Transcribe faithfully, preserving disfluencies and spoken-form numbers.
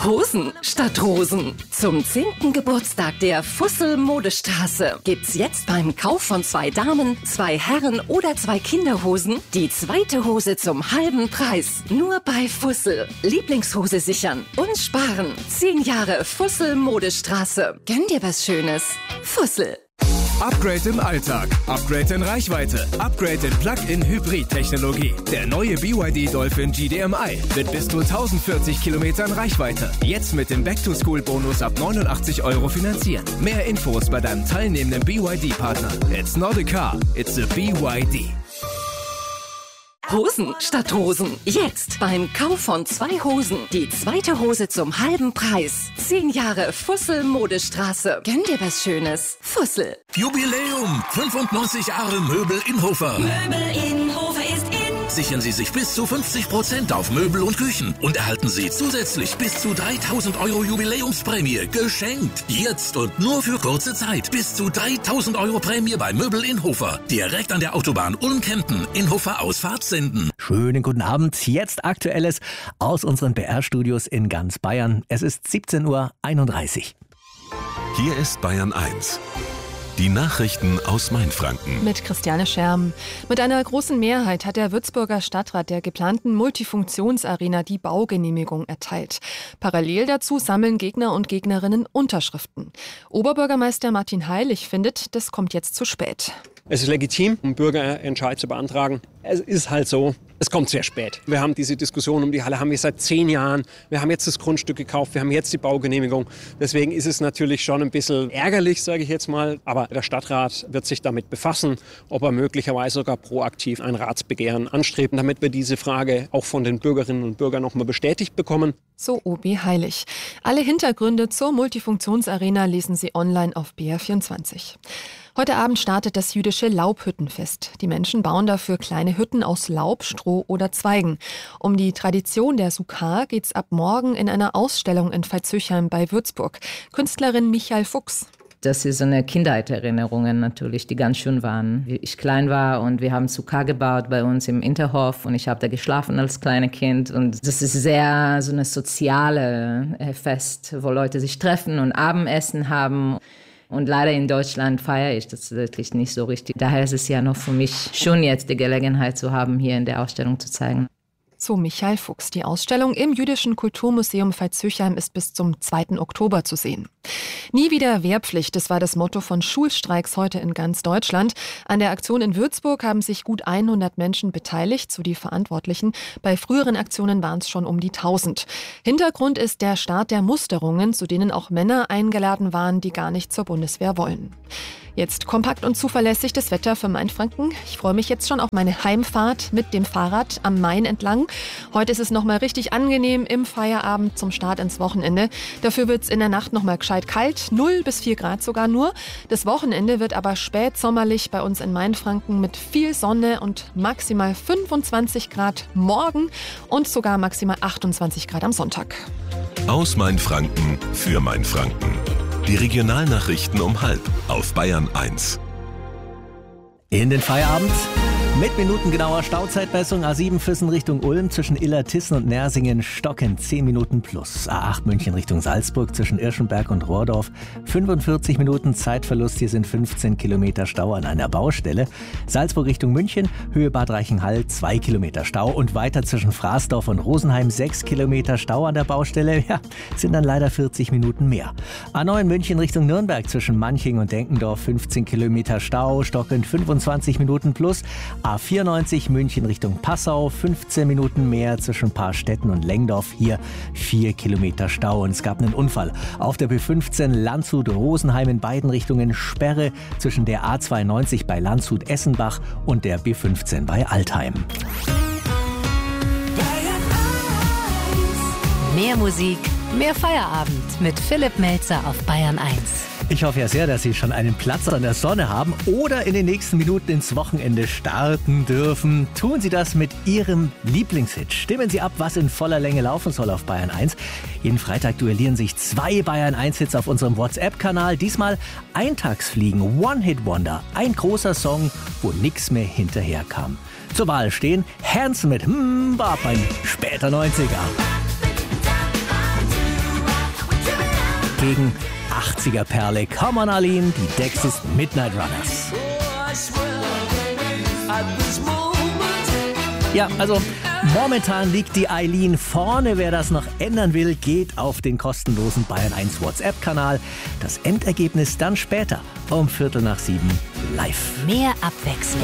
Hosen statt Rosen. Zum zehnten Geburtstag der Fussel Modestraße gibt's jetzt beim Kauf von zwei Damen, zwei Herren oder zwei Kinderhosen die zweite Hose zum halben Preis. Nur bei Fussel. Lieblingshose sichern und sparen. Zehn Jahre Fussel Modestraße. Gönn dir was Schönes. Fussel. Upgrade im Alltag, Upgrade in Reichweite, Upgrade in Plug-in-Hybrid-Technologie. Der neue B Y D Dolphin G D M I mit bis zu tausendvierzig Kilometern Reichweite. Jetzt mit dem Back-to-School-Bonus ab neunundachtzig Euro finanzieren. Mehr Infos bei deinem teilnehmenden B Y D-Partner. It's not a car, it's a B Y D. Hosen statt Rosen. Jetzt beim Kauf von zwei Hosen die zweite Hose zum halben Preis. Zehn Jahre Fussel Modestraße. Gönn dir was Schönes. Fussel. Jubiläum! fünfundneunzig Jahre Möbel Inhofer. Möbel Inhofer ist in. Sichern Sie sich bis zu fünfzig Prozent auf Möbel und Küchen und erhalten Sie zusätzlich bis zu dreitausend Euro Jubiläumsprämie geschenkt. Jetzt und nur für kurze Zeit. Bis zu dreitausend Euro Prämie bei Möbel Inhofer. Direkt an der Autobahn Ulm-Kempten. Inhofer Ausfahrt Senden. Schönen guten Abend. Jetzt Aktuelles aus unseren B R-Studios in ganz Bayern. Es ist siebzehn Uhr einunddreißig. Hier ist Bayern eins. Die Nachrichten aus Mainfranken. Mit Christiane Scherm. Mit einer großen Mehrheit hat der Würzburger Stadtrat der geplanten Multifunktionsarena die Baugenehmigung erteilt. Parallel dazu sammeln Gegner und Gegnerinnen Unterschriften. Oberbürgermeister Martin Heilig findet, das kommt jetzt zu spät. Es ist legitim, einen Bürgerentscheid zu beantragen. Es ist halt so, es kommt sehr spät. Wir haben diese Diskussion um die Halle haben wir seit zehn Jahren. Wir haben jetzt das Grundstück gekauft, wir haben jetzt die Baugenehmigung. Deswegen ist es natürlich schon ein bisschen ärgerlich, sage ich jetzt mal. Aber der Stadtrat wird sich damit befassen, ob er möglicherweise sogar proaktiv ein Ratsbegehren anstreben, damit wir diese Frage auch von den Bürgerinnen und Bürgern noch mal bestätigt bekommen. So O B Heilig. Alle Hintergründe zur Multifunktionsarena lesen Sie online auf B R vierundzwanzig. Heute Abend startet das jüdische Laubhüttenfest. Die Menschen bauen dafür kleine Hütten aus Laub, Stroh oder Zweigen. Um die Tradition der Sukkah geht's ab morgen in einer Ausstellung in Veitshöchheim bei Würzburg. Künstlerin Michael Fuchs. Das ist so eine Kindheitserinnerungen natürlich, die ganz schön waren. Wie ich klein war und wir haben Sukkah gebaut bei uns im Interhof und ich habe da geschlafen als kleines Kind. Und das ist sehr so eine soziale Fest, wo Leute sich treffen und Abendessen haben. Und leider in Deutschland feiere ich das wirklich nicht so richtig. Daher ist es ja noch für mich schon jetzt die Gelegenheit zu haben, hier in der Ausstellung zu zeigen. So Michael Fuchs. Die Ausstellung im Jüdischen Kulturmuseum Veitshöchheim ist bis zum zweiten Oktober zu sehen. Nie wieder Wehrpflicht, das war das Motto von Schulstreiks heute in ganz Deutschland. An der Aktion in Würzburg haben sich gut hundert Menschen beteiligt, so die Verantwortlichen. Bei früheren Aktionen waren es schon um die tausend. Hintergrund ist der Start der Musterungen, zu denen auch Männer eingeladen waren, die gar nicht zur Bundeswehr wollen. Jetzt kompakt und zuverlässig das Wetter für Mainfranken. Ich freue mich jetzt schon auf meine Heimfahrt mit dem Fahrrad am Main entlang. Heute ist es nochmal richtig angenehm im Feierabend zum Start ins Wochenende. Dafür wird es in der Nacht nochmal gescheit kalt, null bis vier Grad sogar nur. Das Wochenende wird aber spätsommerlich bei uns in Mainfranken mit viel Sonne und maximal fünfundzwanzig Grad morgen und sogar maximal achtundzwanzig Grad am Sonntag. Aus Mainfranken für Mainfranken. Die Regionalnachrichten um halb auf Bayern eins. In den Feierabend mit minutengenauer Stauzeitmessung. A sieben Füssen Richtung Ulm zwischen Illertissen und Nersingen stockend zehn Minuten plus. A acht München Richtung Salzburg zwischen Irschenberg und Rohrdorf fünfundvierzig Minuten Zeitverlust. Hier sind fünfzehn Kilometer Stau an einer Baustelle. Salzburg Richtung München, Höhe Bad Reichenhall zwei Kilometer Stau und weiter zwischen Fraßdorf und Rosenheim sechs Kilometer Stau an der Baustelle. Ja, sind dann leider vierzig Minuten mehr. A neun München Richtung Nürnberg zwischen Manching und Denkendorf fünfzehn Kilometer Stau, stockend fünfundzwanzig Minuten plus. A vierundneunzig München Richtung Passau, fünfzehn Minuten mehr zwischen Paarstetten und Lengdorf, hier vier Kilometer Stau. Und es gab einen Unfall auf der B fünfzehn Landshut-Rosenheim in beiden Richtungen, Sperre zwischen der A zweiundneunzig bei Landshut-Essenbach und der B fünfzehn bei Altheim. Mehr Musik, mehr Feierabend mit Philipp Melzer auf Bayern eins. Ich hoffe ja sehr, dass Sie schon einen Platz an der Sonne haben oder in den nächsten Minuten ins Wochenende starten dürfen. Tun Sie das mit Ihrem Lieblingshit. Stimmen Sie ab, was in voller Länge laufen soll auf Bayern eins. Jeden Freitag duellieren sich zwei Bayern eins Hits auf unserem WhatsApp-Kanal. Diesmal Eintagsfliegen, One-Hit-Wonder. Ein großer Song, wo nichts mehr hinterher kam. Zur Wahl stehen Hanson mit Hm, war beim später neunziger. gegen achtziger-Perle. Come on, Arlene, die Dexys Midnight Runners. Ja, also momentan liegt die Eileen vorne. Wer das noch ändern will, geht auf den kostenlosen Bayern eins WhatsApp-Kanal. Das Endergebnis dann später um Viertel nach sieben live. Mehr Abwechslung